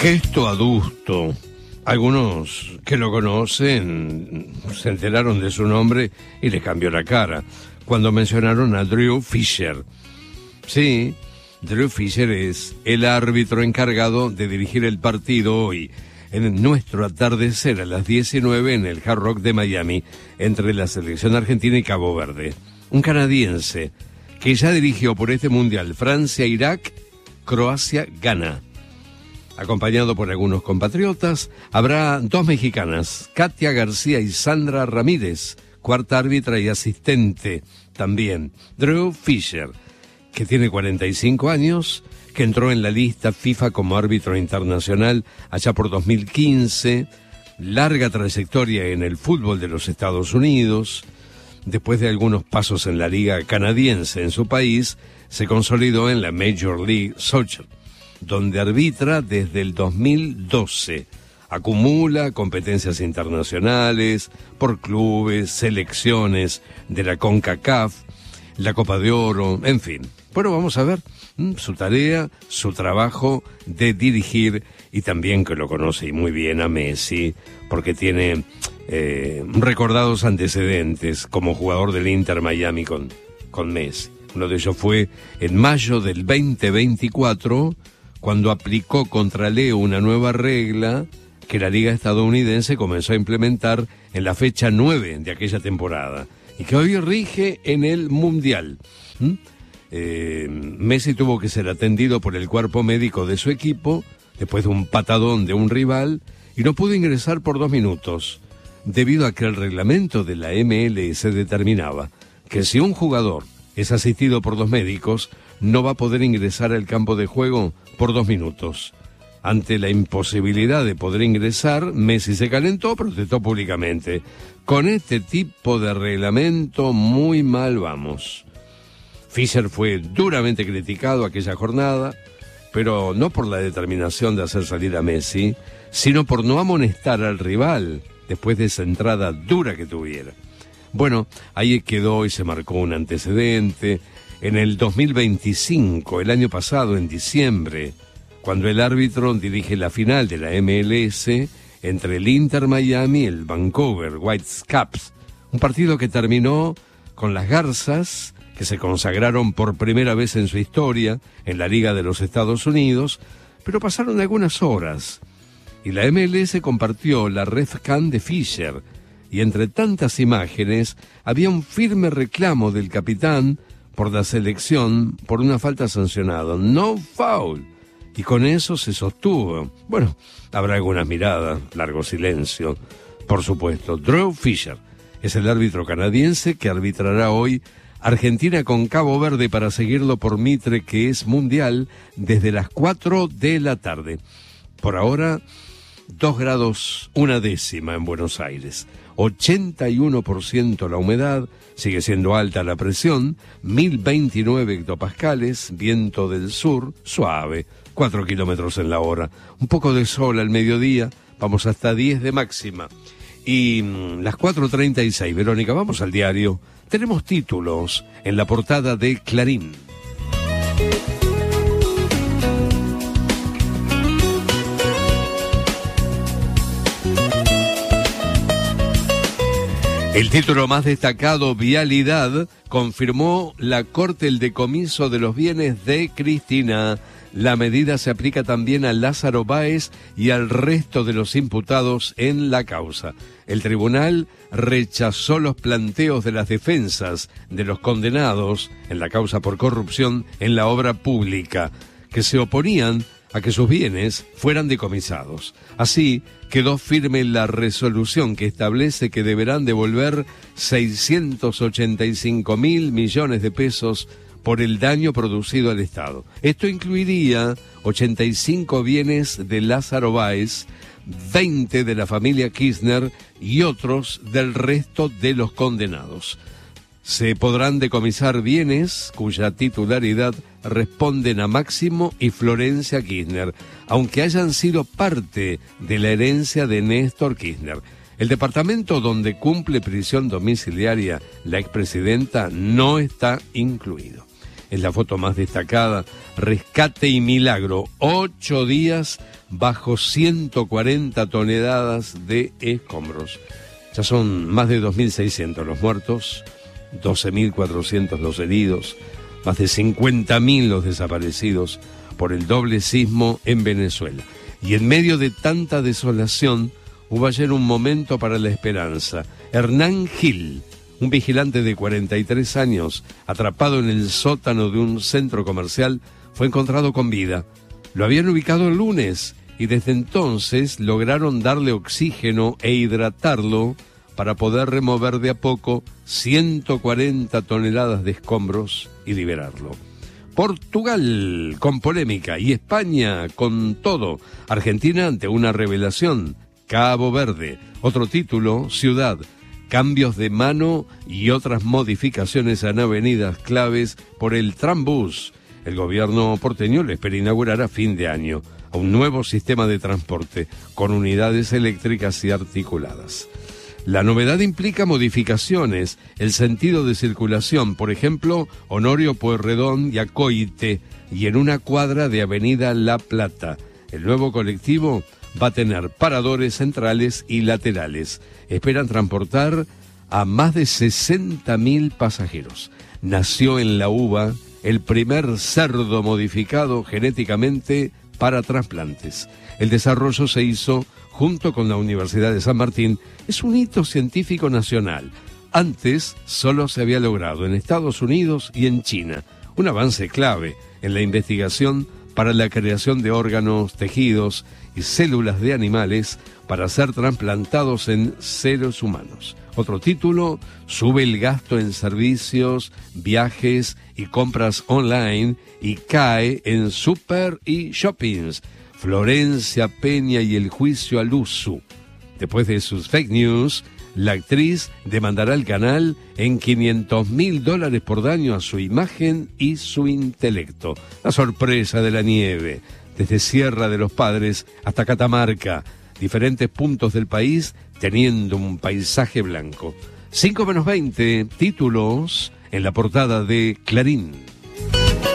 Gesto adusto. Algunos que lo conocen se enteraron de su nombre y le cambió la cara cuando mencionaron a Drew Fisher. Sí, Drew Fisher es el árbitro encargado de dirigir el partido hoy, en nuestro atardecer a las 19 en el Hard Rock de Miami, entre la selección argentina y Cabo Verde. Un canadiense que ya dirigió por este mundial Francia-Irak, Croacia-Ghana. Acompañado por algunos compatriotas, habrá dos mexicanas, Katia García y Sandra Ramírez, cuarta árbitra y asistente también. Drew Fisher, que tiene 45 años, que entró en la lista FIFA como árbitro internacional allá por 2015, larga trayectoria en el fútbol de los Estados Unidos. Después de algunos pasos en la liga canadiense en su país, se consolidó en la Major League Soccer, donde arbitra desde el 2012. Acumula competencias internacionales por clubes, selecciones de la CONCACAF, la Copa de Oro, en fin. Bueno, vamos a ver su tarea, su trabajo de dirigir, y también que lo conoce muy bien a Messi, porque tiene recordados antecedentes como jugador del Inter Miami con Messi. Uno de ellos fue en mayo del 2024, cuando aplicó contra Leo una nueva regla que la Liga Estadounidense comenzó a implementar en la fecha 9 de aquella temporada, y que hoy rige en el Mundial. Messi tuvo que ser atendido por el cuerpo médico de su equipo, después de un patadón de un rival, y no pudo ingresar por 2 minutos, debido a que el reglamento de la MLS determinaba que si un jugador es asistido por 2 médicos, no va a poder ingresar al campo de juego por 2 minutos. Ante la imposibilidad de poder ingresar, Messi se calentó, protestó públicamente. Con este tipo de reglamento muy mal vamos. Fisher fue duramente criticado aquella jornada, pero no por la determinación de hacer salir a Messi, sino por no amonestar al rival después de esa entrada dura que tuviera. Bueno, ahí quedó y se marcó un antecedente. En el 2025, el año pasado, en diciembre, cuando el árbitro dirige la final de la MLS entre el Inter Miami y el Vancouver Whitecaps, un partido que terminó con las Garzas, que se consagraron por primera vez en su historia en la Liga de los Estados Unidos, pero pasaron algunas horas y la MLS compartió la RefCam de Fisher, y entre tantas imágenes había un firme reclamo del capitán por la selección por una falta sancionada, no foul, y con eso se sostuvo. Bueno, habrá algunas miradas, largo silencio, por supuesto. Drew Fisher es el árbitro canadiense que arbitrará hoy Argentina con Cabo Verde para seguirlo por Mitre, que es mundial, desde las 4 de la tarde. Por ahora, 2 grados 1/10 en Buenos Aires, 81% la humedad, sigue siendo alta la presión, 1029 hectopascales, viento del sur, suave, 4 kilómetros en la hora, un poco de sol al mediodía, vamos hasta 10 de máxima. Y las 4:36, Verónica, vamos al diario. Tenemos títulos en la portada de Clarín. El título más destacado, Vialidad, confirmó la Corte el decomiso de los bienes de Cristina. La medida se aplica también a Lázaro Báez y al resto de los imputados en la causa. El tribunal rechazó los planteos de las defensas de los condenados en la causa por corrupción en la obra pública, que se oponían a que sus bienes fueran decomisados. Así quedó firme la resolución que establece que deberán devolver 685.000 millones de pesos por el daño producido al Estado. Esto incluiría 85 bienes de Lázaro Báez, 20 de la familia Kirchner y otros del resto de los condenados. Se podrán decomisar bienes cuya titularidad responden a Máximo y Florencia Kirchner, aunque hayan sido parte de la herencia de Néstor Kirchner. El departamento donde cumple prisión domiciliaria la expresidenta no está incluido. es la foto más destacada. Rescate y milagro, 8 días bajo 140 toneladas de escombros. Ya son más de 2.600 los muertos, 12.400 los heridos, más de 50.000 los desaparecidos por el doble sismo en Venezuela. Y en medio de tanta desolación, hubo ayer un momento para la esperanza. Hernán Gil, un vigilante de 43 años, atrapado en el sótano de un centro comercial, fue encontrado con vida. Lo habían ubicado el lunes y desde entonces lograron darle oxígeno e hidratarlo para poder remover de a poco 140 toneladas de escombros y liberarlo. Portugal con polémica y España con todo. Argentina ante una revelación. Cabo Verde, otro título, Ciudad. Cambios de mano y otras modificaciones en avenidas claves por el Trambús. El gobierno porteño le espera inaugurar a fin de año a un nuevo sistema de transporte con unidades eléctricas y articuladas. La novedad implica modificaciones, el sentido de circulación, por ejemplo, Honorio Pueyrredón y Acoite, y en una cuadra de Avenida La Plata. El nuevo colectivo va a tener paradores centrales y laterales. Esperan transportar a más de 60.000 pasajeros. Nació en La Uva el primer cerdo modificado genéticamente para trasplantes. El desarrollo se hizo junto con la Universidad de San Martín. Es un hito científico nacional. Antes solo se había logrado en Estados Unidos y en China. Un avance clave en la investigación para la creación de órganos, tejidos y células de animales para ser trasplantados en seres humanos. Otro título, sube el gasto en servicios, viajes y compras online y cae en super y shoppings. Florencia Peña y el juicio a Luzu. Después de sus fake news, la actriz demandará al canal en $500.000 por daño a su imagen y su intelecto. La sorpresa de la nieve, desde Sierra de los Padres hasta Catamarca, diferentes puntos del país teniendo un paisaje blanco. 5:20, títulos en la portada de Clarín.